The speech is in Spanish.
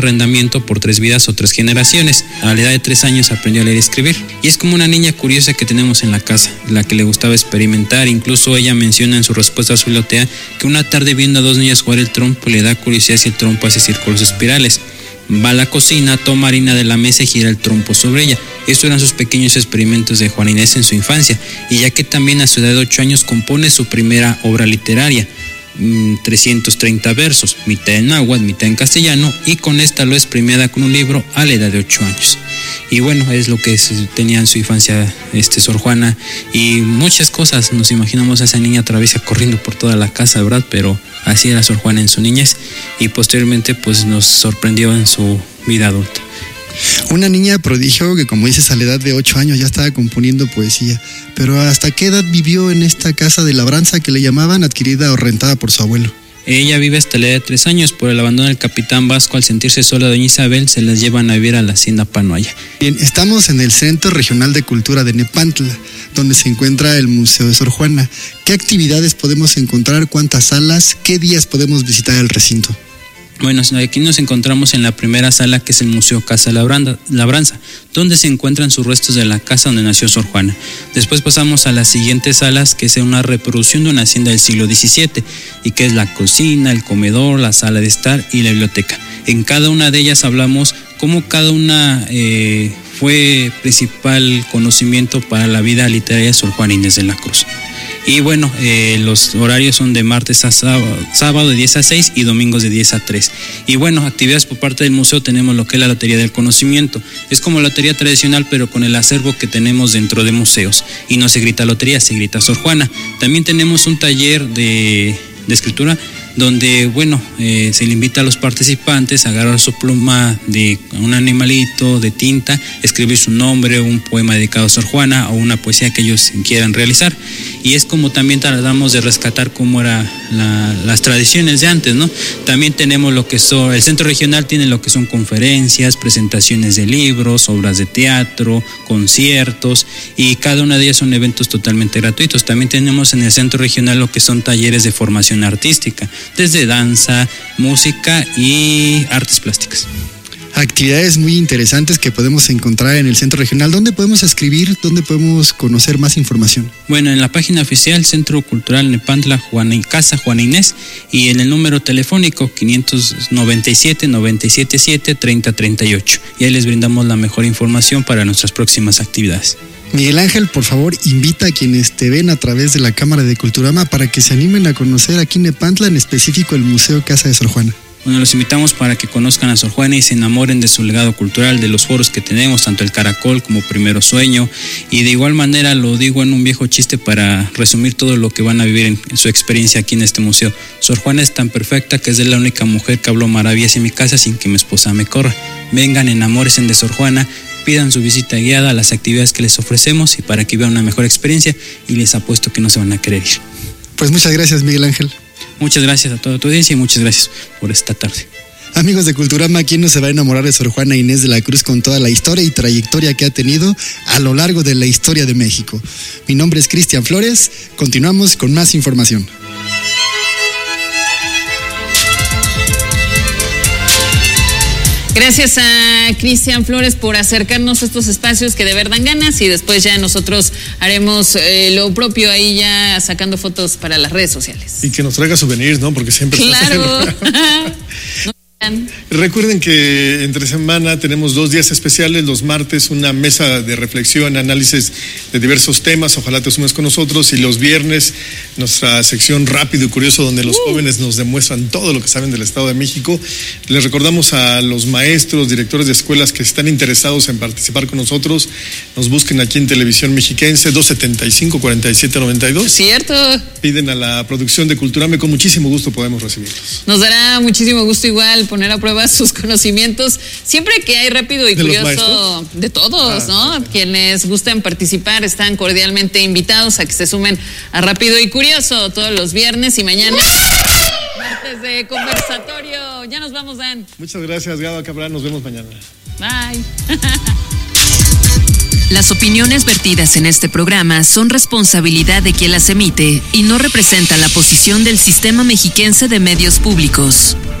arrendamiento por 3 vidas o 3 generaciones. A la edad de 3 años aprendió a leer y escribir. Y es como una niña curiosa que tenemos en la casa, la que le gustaba experimentar. Incluso ella menciona en su respuesta a su biblioteca que una tarde viendo a 2 niñas jugar el trompo le da curiosidad si el trompo hace círculos espirales. Va a la cocina, toma harina de la mesa y gira el trompo sobre ella. Estos eran sus pequeños experimentos de Juana Inés en su infancia, y ya que también a su edad de 8 años compone su primera obra literaria, 330 versos, mitad en náhuatl, mitad en castellano, y con esta lo es premiada con un libro a la edad de 8 años. Y bueno, es lo que tenía en su infancia Sor Juana, y muchas cosas. Nos imaginamos a esa niña traviesa corriendo por toda la casa, ¿verdad? Pero así era Sor Juana en su niñez, y posteriormente pues nos sorprendió en su vida adulta. Una niña prodigio que, como dices, a la edad de 8 años ya estaba componiendo poesía. Pero ¿hasta qué edad vivió en esta casa de labranza que le llamaban, adquirida o rentada por su abuelo? Ella vive hasta la edad de 3 años. Por el abandono del capitán Vasco, al sentirse sola doña Isabel, se las llevan a vivir a la hacienda Panoaya. Bien, estamos en el Centro Regional de Cultura de Nepantla, donde se encuentra el Museo de Sor Juana. ¿Qué actividades podemos encontrar? ¿Cuántas salas? ¿Qué días podemos visitar el recinto? Bueno, aquí nos encontramos en la primera sala, que es el Museo Casa Labranza, donde se encuentran sus restos de la casa donde nació Sor Juana. Después pasamos a las siguientes salas, que es una reproducción de una hacienda del siglo XVII, y que es la cocina, el comedor, la sala de estar y la biblioteca. En cada una de ellas hablamos cómo cada una fue principal conocimiento para la vida literaria de Sor Juana Inés de la Cruz. Y bueno, los horarios son de martes a sábado de 10 a 6 y domingos de 10 a 3. Y bueno, actividades por parte del museo tenemos lo que es la Lotería del Conocimiento. Es como la lotería tradicional, pero con el acervo que tenemos dentro de museos. Y no se grita lotería, se grita Sor Juana. También tenemos un taller de escritura, donde bueno, se le invita a los participantes a agarrar su pluma de un animalito, de tinta, escribir su nombre, un poema dedicado a Sor Juana o una poesía que ellos quieran realizar. Y es como también tratamos de rescatar cómo eran las tradiciones de antes, ¿no? También tenemos lo que son, el centro regional tiene lo que son conferencias, presentaciones de libros, obras de teatro, conciertos, y cada una de ellas son eventos totalmente gratuitos. También tenemos en el centro regional lo que son talleres de formación artística, desde danza, música y artes plásticas. Actividades muy interesantes que podemos encontrar en el centro regional. ¿Dónde podemos escribir? ¿Dónde podemos conocer más información? Bueno, en la página oficial Centro Cultural Nepantla Casa Juana Inés, y en el número telefónico 597-977-3038. Y ahí les brindamos la mejor información para nuestras próximas actividades. Miguel Ángel, por favor, invita a quienes te ven a través de la Cámara de Culturama para que se animen a conocer aquí en Nepantla, en específico el Museo Casa de Sor Juana. Bueno, los invitamos para que conozcan a Sor Juana y se enamoren de su legado cultural, de los foros que tenemos, tanto el Caracol como Primero Sueño, y de igual manera lo digo en un viejo chiste para resumir todo lo que van a vivir en su experiencia aquí en este museo. Sor Juana es tan perfecta que es de la única mujer que habló maravillas en mi casa sin que mi esposa me corra. Vengan, enamórense de Sor Juana, pidan su visita guiada a las actividades que les ofrecemos y para que vean una mejor experiencia, y les apuesto que no se van a querer ir. Pues muchas gracias, Miguel Ángel. Muchas gracias a toda tu audiencia y muchas gracias por esta tarde. Amigos de Culturama, ¿quién no se va a enamorar de Sor Juana Inés de la Cruz con toda la historia y trayectoria que ha tenido a lo largo de la historia de México? Mi nombre es Cristian Flores, continuamos con más información. Gracias a Cristian Flores por acercarnos a estos espacios que de verdad dan ganas, y después ya nosotros haremos lo propio ahí, ya sacando fotos para las redes sociales. Y que nos traiga souvenirs, ¿no? Porque siempre... Claro. Recuerden que entre semana tenemos 2 días especiales. Los martes una mesa de reflexión, análisis de diversos temas, ojalá te sumes con nosotros, y los viernes nuestra sección Rápido y Curioso, donde los jóvenes nos demuestran todo lo que saben del Estado de México. Les recordamos a los maestros, directores de escuelas que están interesados en participar con nosotros, nos busquen aquí en Televisión Mexiquense 275-4792. Cierto. Piden a la producción de Culturame, con muchísimo gusto podemos recibirlos. Nos dará muchísimo gusto igual poner a prueba sus conocimientos, siempre que hay Rápido y Curioso, de todos, ¿no? Quienes gusten participar están cordialmente invitados a que se sumen a Rápido y Curioso todos los viernes, y mañana martes de conversatorio. Ya nos vamos, Dan. Muchas gracias, Gaba Cabral, nos vemos mañana. Bye. Las opiniones vertidas en este programa son responsabilidad de quien las emite y no representan la posición del Sistema Mexiquense de Medios Públicos.